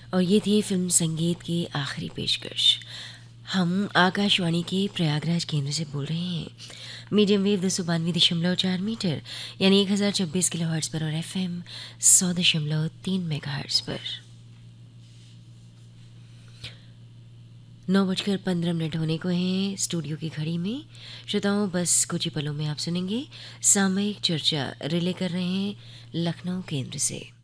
और ये थी फिल्म संगीत की आखिरी पेशकश। हम आकाशवाणी के प्रयागराज केंद्र से बोल रहे हैं। मीडियम वेव 292.4 मीटर यानी 1026 किलोहर्ट्ज़ पर और एफएम 100.3 मेगाहर्ट्ज़ पर। 9:15 होने को हैं स्टूडियो की घड़ी में। श्रोताओं, बस कुछ ही पलों में आप सुनेंगे सामयिक चर्चा रिले कर रहे हैं लखनऊ केंद्र से।